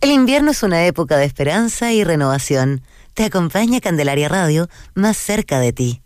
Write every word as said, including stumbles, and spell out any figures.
El invierno es una época de esperanza y renovación. Te acompaña Candelaria Radio, más cerca de ti.